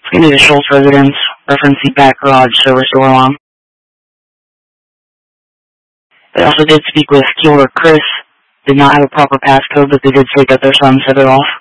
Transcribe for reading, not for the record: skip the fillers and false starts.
It's going to be the Schultz residence. Reference the back garage service door alarm. They also did speak with Keeler Chris. Did not have a proper passcode, but they did say that their son set it off.